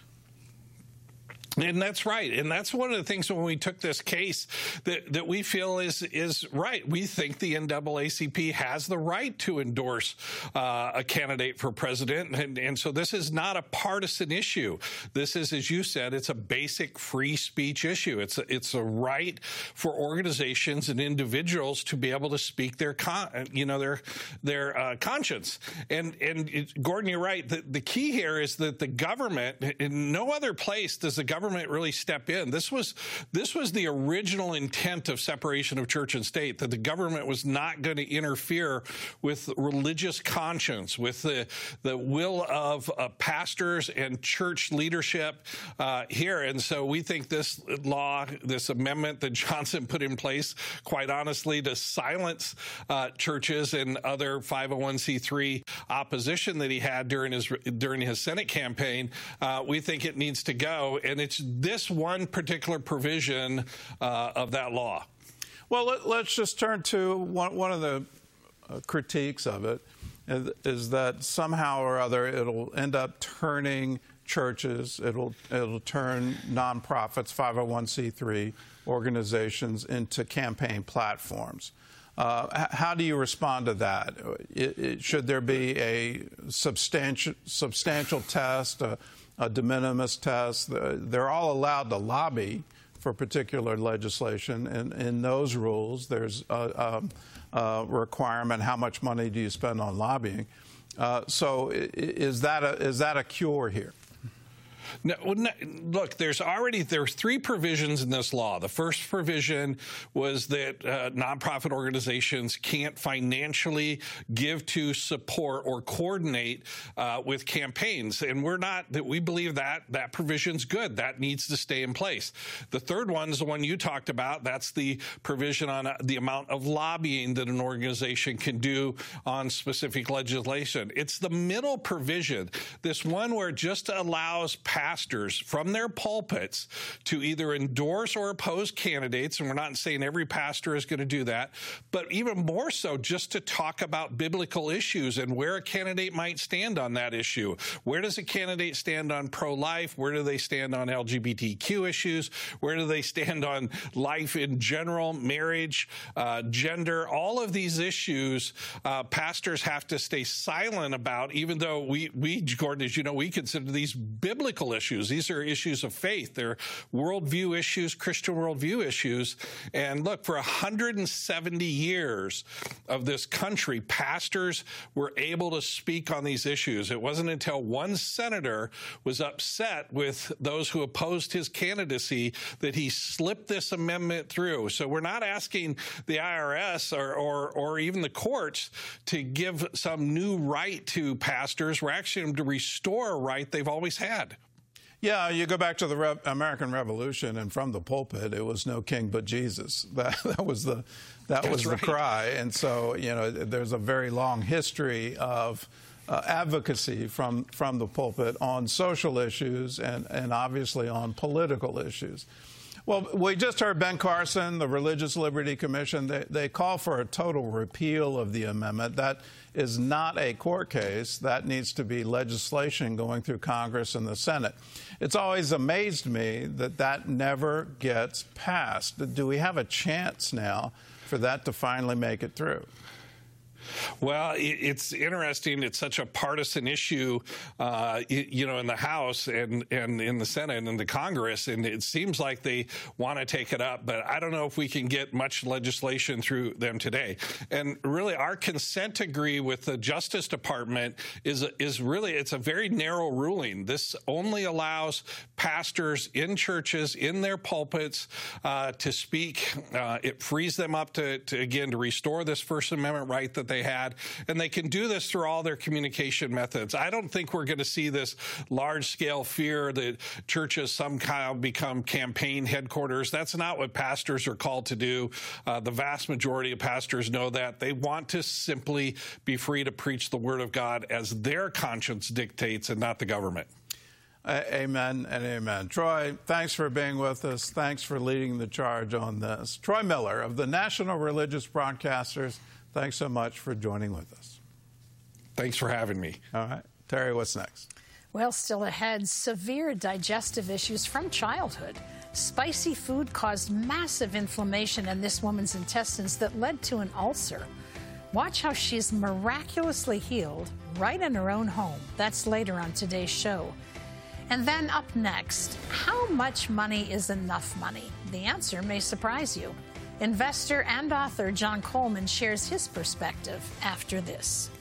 And that's right. And that's one of the things when we took this case that, that we feel is is right. We think the N double A C P has the right to endorse uh, a candidate for president. And, and so this is not a partisan issue. This is, as you said, it's a basic free speech issue. It's a, it's a right for organizations and individuals to be able to speak their con, you know, their their uh, conscience. And, and it, Gordon, you're right. The, the key here is that the government, in no other place does the government government really step in. This was this was the original intent of separation of church and state, that the government was not going to interfere with religious conscience, with the the will of uh, pastors and church leadership uh, here. And so we think this law, this amendment that Johnson put in place, quite honestly, to silence uh, churches and other five oh one c three opposition that he had during his during his Senate campaign, uh, we think it needs to go. And it's this one particular provision uh, of that law. Well, let, let's just turn to one, one of the uh, critiques of it is, is that somehow or other it'll end up turning churches, it'll it'll turn nonprofits, five oh one c three organizations into campaign platforms. Uh, how do you respond to that? It, it, should there be a substantial substantial test, a, a de minimis test? They're all allowed to lobby for particular legislation, and in those rules, there's a, a, a requirement: how much money do you spend on lobbying? Uh, so, is that a, is that a cure here? No, no, look, there's already there's three provisions in this law. The first provision was that uh, nonprofit organizations can't financially give to, support, or coordinate uh, with campaigns, and we're not that we believe that that provision's good. That needs to stay in place. The third one is the one you talked about. That's the provision on uh, the amount of lobbying that an organization can do on specific legislation. It's the middle provision, this one where it just allows pastors from their pulpits to either endorse or oppose candidates, and we're not saying every pastor is going to do that, but even more so just to talk about biblical issues and where a candidate might stand on that issue. Where does a candidate stand on pro-life? Where do they stand on L G B T Q issues? Where do they stand on life in general, marriage, uh, gender? All of these issues, uh, pastors have to stay silent about, even though we, we, Gordon, as you know, we consider these biblical issues. These are issues of faith. They're worldview issues, Christian worldview issues. And look, for one hundred seventy years of this country, pastors were able to speak on these issues. It wasn't until one senator was upset with those who opposed his candidacy that he slipped this amendment through. So we're not asking the I R S or, or, or even the courts to give some new right to pastors. We're asking them to restore a right they've always had. Yeah, you go back to the Re- American Revolution, and from the pulpit, it was no king but Jesus. That, that was the that That's was the right. cry. And so, you know, there's a very long history of uh, advocacy from from the pulpit on social issues and and obviously on political issues. Well, we just heard Ben Carson, the Religious Liberty Commission. They, they call for a total repeal of the amendment. That is not a court case. That needs to be legislation going through Congress and the Senate. It's always amazed me that that never gets passed. Do we have a chance now for that to finally make it through? Well, it's interesting. It's such a partisan issue, uh, you know, in the House and, and in the Senate and in the Congress, and it seems like they want to take it up, but I don't know if we can get much legislation through them today. And really, our consent decree with the Justice Department is is really, it's a very narrow ruling. This only allows pastors in churches, in their pulpits, uh, to speak. Uh, it frees them up to, to, again, to restore this First Amendment right that they had, and they can do this through all their communication methods. I don't think we're going to see this large-scale fear that churches somehow become campaign headquarters. That's not what pastors are called to do. Uh, the vast majority of pastors know that. They want to simply be free to preach the Word of God as their conscience dictates and not the government. Amen and amen. Troy, thanks for being with us. Thanks for leading the charge on this. Troy Miller of the National Religious Broadcasters, thanks so much for joining with us. Thanks for having me. All right. Terry, what's next? Well, still ahead, severe digestive issues from childhood. Spicy food caused massive inflammation in this woman's intestines that led to an ulcer. Watch how she's miraculously healed right in her own home. That's later on today's show. And then up next, how much money is enough money? The answer may surprise you. Investor and author John Coleman shares his perspective after this.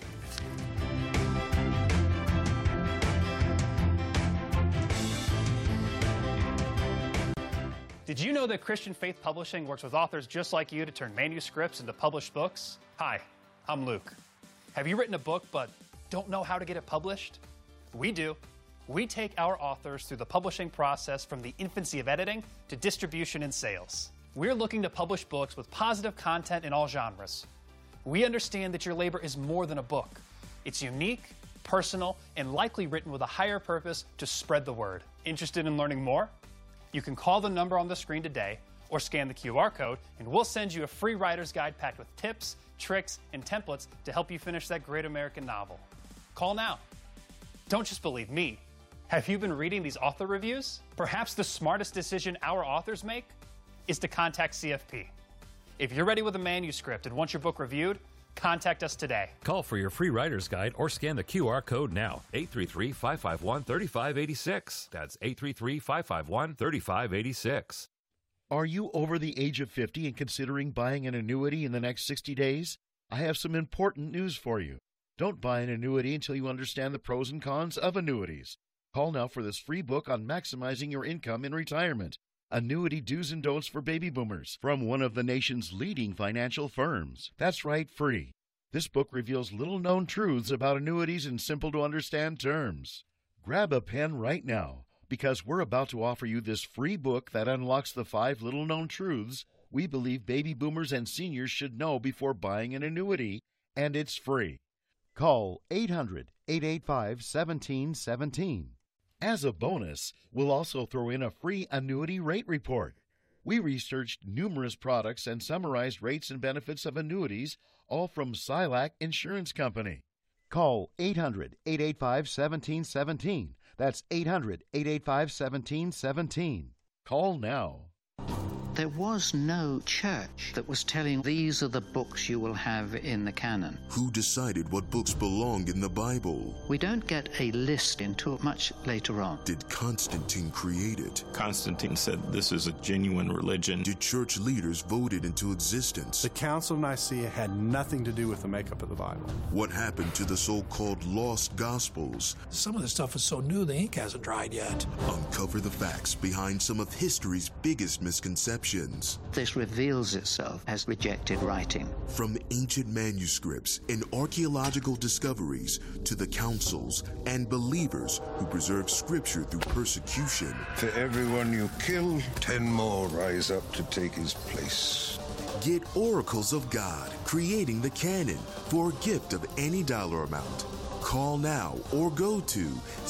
Did you know that Christian Faith Publishing works with authors just like you to turn manuscripts into published books? Hi, I'm Luke. Have you written a book but don't know how to get it published? We do. We take our authors through the publishing process from the infancy of editing to distribution and sales. We're looking to publish books with positive content in all genres. We understand that your labor is more than a book. It's unique, personal, and likely written with a higher purpose to spread the word. Interested in learning more? You can call the number on the screen today or scan the Q R code, and we'll send you a free writer's guide packed with tips, tricks, and templates to help you finish that great American novel. Call now. Don't just believe me. Have you been reading these author reviews? Perhaps the smartest decision our authors make is to contact C F P. If you're ready with a manuscript and want your book reviewed, contact us today. Call for your free writer's guide or scan the Q R code now. eight three three, five five one, three five eight six. That's eight three three, five five one, three five eight six. Are you over the age of fifty and considering buying an annuity in the next sixty days? I have some important news for you. Don't buy an annuity until you understand the pros and cons of annuities. Call now for this free book on maximizing your income in retirement. Annuity Do's and Don'ts for Baby Boomers from one of the nation's leading financial firms. That's right, free. This book reveals little-known truths about annuities in simple-to-understand terms. Grab a pen right now, because we're about to offer you this free book that unlocks the five little-known truths we believe baby boomers and seniors should know before buying an annuity, and it's free. Call eight hundred, eight eight five, one seven one seven. As a bonus, we'll also throw in a free annuity rate report. We researched numerous products and summarized rates and benefits of annuities, all from Silac Insurance Company. Call eight hundred, eight eight five, one seven one seven. That's eight hundred, eight eight five, one seven one seven. Call now. There was no church that was telling these are the books you will have in the canon. Who decided what books belong in the Bible? We don't get a list until much later on. Did Constantine create it? Constantine said this is a genuine religion. Did church leaders vote it into existence? The Council of Nicaea had nothing to do with the makeup of the Bible. What happened to the so-called lost Gospels? Some of the stuff is so new the ink hasn't dried yet. Uncover the facts behind some of history's biggest misconceptions. This reveals itself as rejected writing. From ancient manuscripts and archaeological discoveries to the councils and believers who preserve scripture through persecution. For everyone you kill, ten more rise up to take his place. Get Oracles of God, creating the canon for a gift of any dollar amount. Call now or go to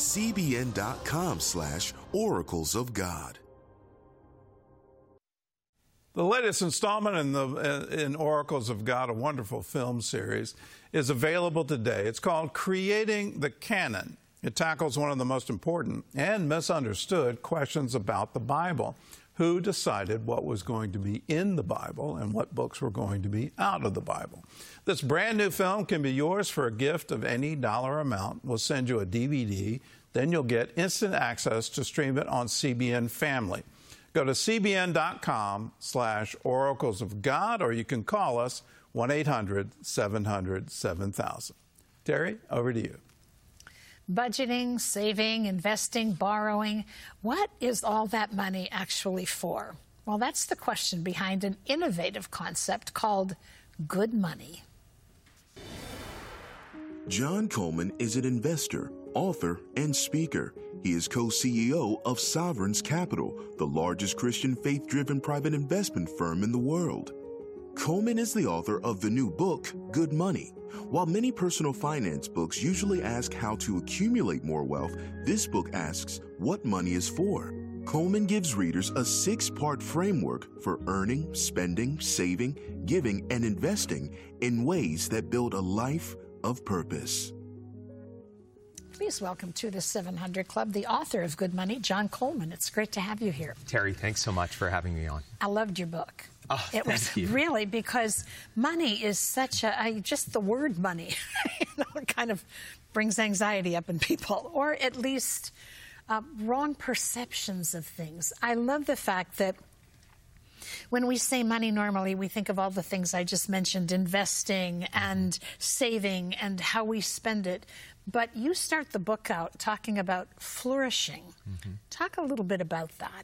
cbn.com slash oracles of God. The latest installment in the in Oracles of God, a wonderful film series, is available today. It's called Creating the Canon. It tackles one of the most important and misunderstood questions about the Bible. Who decided what was going to be in the Bible and what books were going to be out of the Bible? This brand new film can be yours for a gift of any dollar amount. We'll send you a D V D. Then you'll get instant access to stream it on C B N Family. Go to cbn.com slash oracles of God, or you can call us one eight hundred, seven hundred, seven thousand. Terry, over to you. Budgeting, saving, investing, borrowing. What is all that money actually for? Well, that's the question behind an innovative concept called good money. John Coleman is an investor, author, and speaker. He is co-C E O of Sovereigns Capital, the largest Christian faith-driven private investment firm in the world. Coleman is the author of the new book, Good Money. While many personal finance books usually ask how to accumulate more wealth, this book asks what money is for. Coleman gives readers a six-part framework for earning, spending, saving, giving, and investing in ways that build a life of purpose. Please welcome to the seven hundred Club the author of Good Money, John Coleman. It's great to have you here. Terry, thanks so much for having me on. I loved your book. Oh, it was you. really because money is such a, I, just the word money, you know, it kind of brings anxiety up in people, or at least uh, wrong perceptions of things. I love the fact that when we say money normally, we think of all the things I just mentioned, investing and saving and how we spend it. But you start the book out talking about flourishing. Mm-hmm. Talk a little bit about that.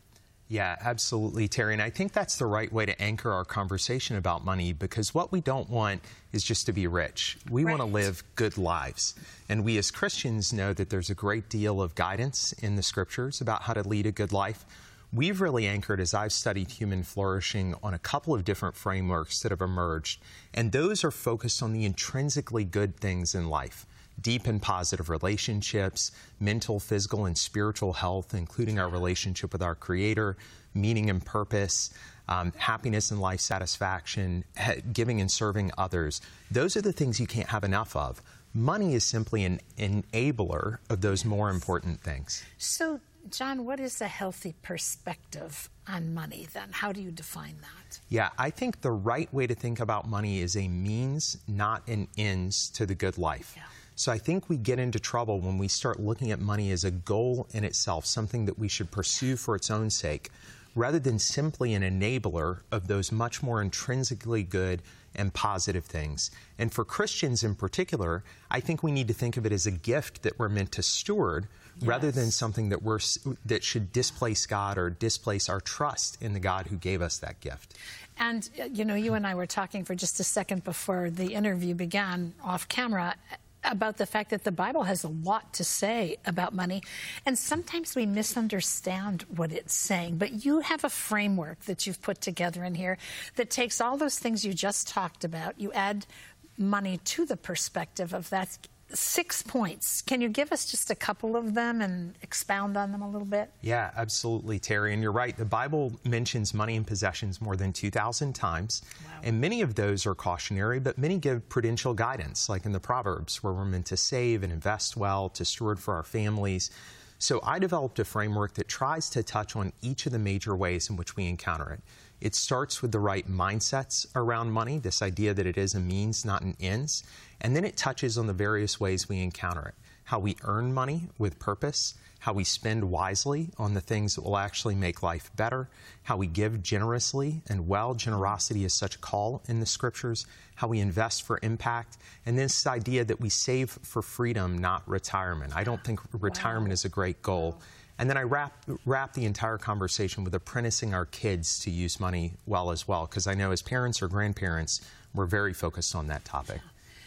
Yeah, absolutely, Terry. And I think that's the right way to anchor our conversation about money, because what we don't want is just to be rich. We right. want to live good lives. And we as Christians know that there's a great deal of guidance in the scriptures about how to lead a good life. We've really anchored, as I've studied human flourishing, on a couple of different frameworks that have emerged. And those are focused on the intrinsically good things in life. Deep and positive relationships, mental, physical, and spiritual health, including our relationship with our Creator, meaning and purpose, um, happiness and life satisfaction, giving and serving others. Those are the things you can't have enough of. Money is simply an enabler of those more important things. So, John, what is a healthy perspective on money then? How do you define that? Yeah, I think the right way to think about money is a means, not an ends, to the good life. Yeah. So I think we get into trouble when we start looking at money as a goal in itself, something that we should pursue for its own sake, rather than simply an enabler of those much more intrinsically good and positive things. And for Christians in particular, I think we need to think of it as a gift that we're meant to steward, yes. rather than something that we're that should displace God or displace our trust in the God who gave us that gift. And, you know, you and I were talking for just a second before the interview began off camera about the fact that the Bible has a lot to say about money, and sometimes we misunderstand what it's saying. But you have a framework that you've put together in here that takes all those things you just talked about. You add money to the perspective of that. Six points. Can you give us just a couple of them and expound on them a little bit? Yeah, absolutely, Terry. And you're right. The Bible mentions money and possessions more than two thousand times. Wow. And many of those are cautionary, but many give prudential guidance, like in the Proverbs, where we're meant to save and invest well, to steward for our families. So I developed a framework that tries to touch on each of the major ways in which we encounter it. It starts with the right mindsets around money, this idea that it is a means, not an ends. And then it touches on the various ways we encounter it, how we earn money with purpose, how we spend wisely on the things that will actually make life better, how we give generously and well. Generosity is such a call in the scriptures, how we invest for impact, and this idea that we save for freedom, not retirement. I don't think retirement wow. is a great goal. And then I wrap, wrap the entire conversation with apprenticing our kids to use money well as well, because I know as parents or grandparents, we're very focused on that topic.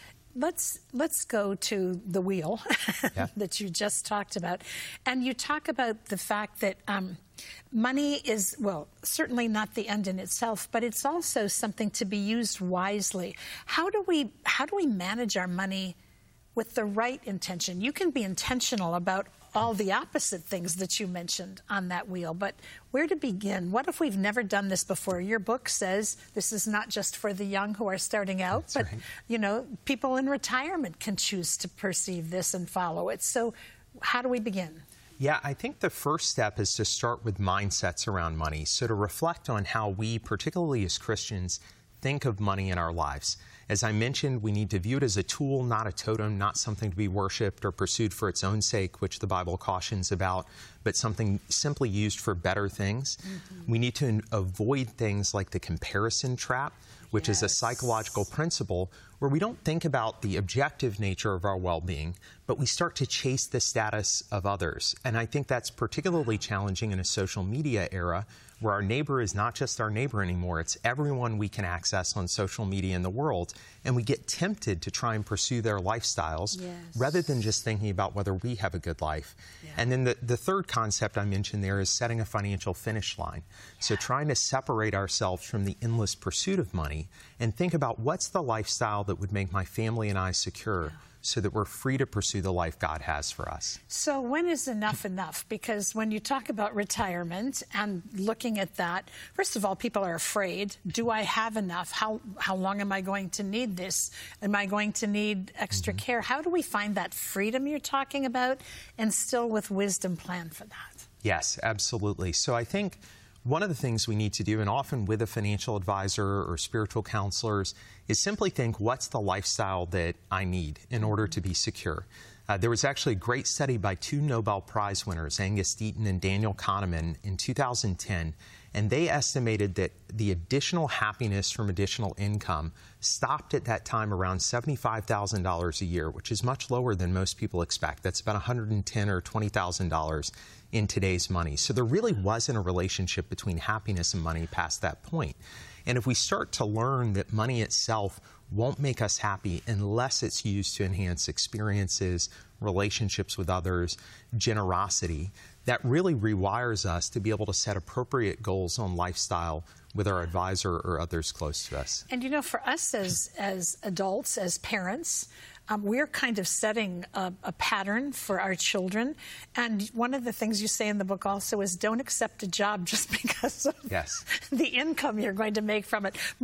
Let's let's go to the wheel yeah. that you just talked about. And you talk about the fact that um, money is, well, certainly not the end in itself, but it's also something to be used wisely. How do we how do we manage our money with the right intention? You can be intentional about all the opposite things that you mentioned on that wheel, but where to begin? What if we've never done this before? Your book says this is not just for the young who are starting out, That's but right. you know, people in retirement can choose to perceive this and follow it. So how do we begin? Yeah, I think the first step is to start with mindsets around money. So to reflect on how we, particularly as Christians, think of money in our lives. As I mentioned, we need to view it as a tool, not a totem, not something to be worshipped or pursued for its own sake, which the Bible cautions about, but something simply used for better things. Mm-hmm. We need to avoid things like the comparison trap, which yes. is a psychological principle where we don't think about the objective nature of our well-being, but we start to chase the status of others. And I think that's particularly challenging in a social media era where our neighbor is not just our neighbor anymore. It's everyone we can access on social media in the world. And we get tempted to try and pursue their lifestyles yes. rather than just thinking about whether we have a good life. Yeah. And then the, the third concept I mentioned there is setting a financial finish line. Yeah. So trying to separate ourselves from the endless pursuit of money and think about what's the lifestyle that would make my family and I secure. Yeah. So that we're free to pursue the life God has for us. So when is enough enough? Because when you talk about retirement and looking at that, first of all, people are afraid. Do I have enough? How how long am I going to need this? Am I going to need extra mm-hmm. care? How do we find that freedom you're talking about and still with wisdom plan for that? Yes, absolutely. So I think one of the things we need to do, and often with a financial advisor or spiritual counselors, is simply think, what's the lifestyle that I need in order to be secure? Uh, there was actually a great study by two Nobel Prize winners, Angus Deaton and Daniel Kahneman, in two thousand ten, And they estimated that the additional happiness from additional income stopped at that time around seventy-five thousand dollars a year, which is much lower than most people expect. That's about one hundred ten thousand dollars or twenty thousand dollars in today's money. So there really wasn't a relationship between happiness and money past that point. And if we start to learn that money itself won't make us happy unless it's used to enhance experiences, relationships with others, generosity, that really rewires us to be able to set appropriate goals on lifestyle with our advisor or others close to us. And you know, for us as, as adults, as parents, um, we're kind of setting a, a pattern for our children. And one of the things you say in the book also is don't accept a job just because of yes. the income you're going to make from it.